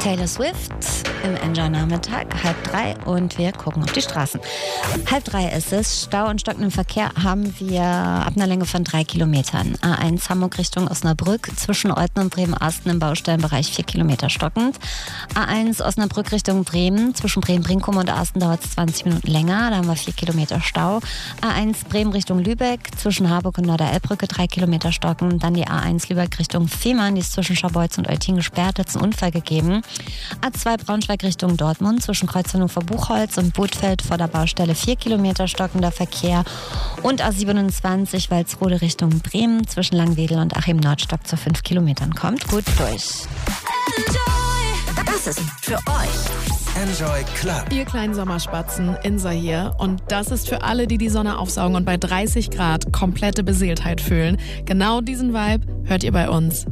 Taylor Swift im Enjoy-Nachmittag, 2:30 und wir gucken auf die Straßen. 2:30 ist es. Stau und stockenden Verkehr haben wir ab einer Länge von 3 Kilometern. A1 Hamburg Richtung Osnabrück, zwischen Euthen und Bremen-Asten im Baustellenbereich 4 Kilometer stockend. A1 Osnabrück Richtung Bremen, zwischen Bremen-Brinkum und Asten dauert es 20 Minuten länger, da haben wir 4 Kilometer Stau. A1 Bremen Richtung Lübeck, zwischen Harburg und Norderelbbrücke 3 Kilometer stocken. Dann die A1 Lübeck Richtung Fehmarn, die ist zwischen Scharbeutz und Eutin gesperrt, hat es einen Unfall gegeben. A2 Braunschweig Richtung Dortmund, zwischen Kreuz Hannover-Buchholz und Bootfeld vor der Baustelle 4 Kilometer stockender Verkehr. Und A27 Walsrode Richtung Bremen, zwischen Langwedel und Achim-Nordstock zu 5 Kilometern. Kommt gut durch. Das ist für euch Enjoy Club. Ihr kleinen Sommerspatzen, Insa hier. Und das ist für alle, die die Sonne aufsaugen und bei 30 Grad komplette Beseeltheit fühlen. Genau diesen Vibe hört ihr bei uns